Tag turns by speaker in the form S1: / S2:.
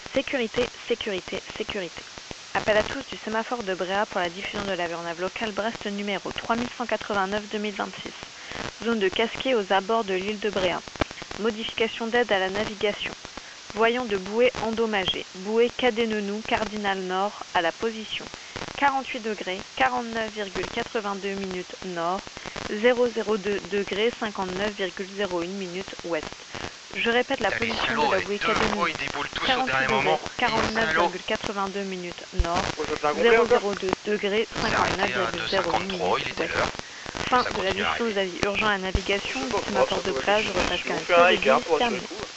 S1: Sécurité, sécurité, sécurité. Appel à tous du sémaphore de Bréa pour la diffusion de l'avionnave locale Brest numéro 3189-2026. Zone de Casquet aux abords de l'île de Bréa. Modification d'aide à la navigation. Voyant de bouée endommagée. Bouée Cadenenou, Cardinal Nord, à la position 48 degrés, 49,82 minutes nord, 002 degrés, 59,01 minutes ouest. Je répète la position de la bouée Cadenenou. 48 degrés, 49,82 minutes nord, 002 degrés, 59,01 minutes ouest. Fin de la diffusion des avis urgents à la navigation du sémaphore de plage, je repasse quand même terminé.